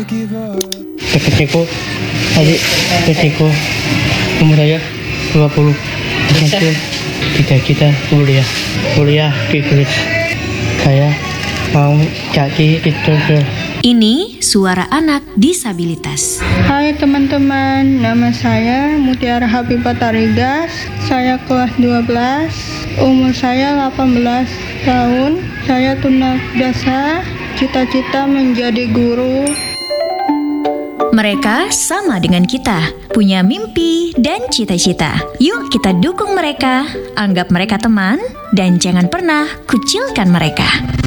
Kecilku, adik kecilku, umur saya 20. Itu cita-cita kuliah di Inggris. Saya mau jadi instruktur. Ini suara anak disabilitas. Hai teman-teman, nama saya Mutiara Habibah Tarigas. Saya kelas 12, umur saya 18 tahun. Saya tunadaksa, cita-cita menjadi guru. Mereka sama dengan kita, punya mimpi dan cita-cita. Yuk kita dukung mereka, anggap mereka teman, dan jangan pernah kucilkan mereka.